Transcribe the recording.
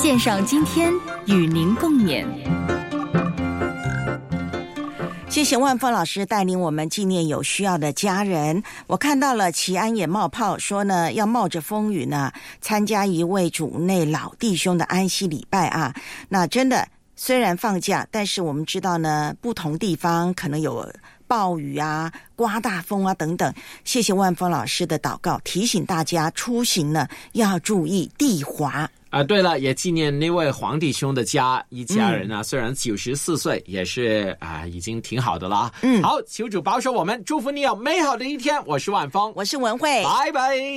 献上今天与您共勉。 谢谢万峰老师带领我们纪念有需要的家人。我看到了齐安也冒泡说呢，要冒着风雨呢参加一位主内老弟兄的安息礼拜啊。那真的虽然放假，但是我们知道呢，不同地方可能有暴雨啊、刮大风啊等等。谢谢万峰老师的祷告，提醒大家出行呢要注意地滑。 对了，也纪念那位黄弟兄的一家人啊，虽然94岁，也是已经挺好的了。好，求主保守我们，祝福你有美好的一天。我是万峰， 我是文慧， 拜拜。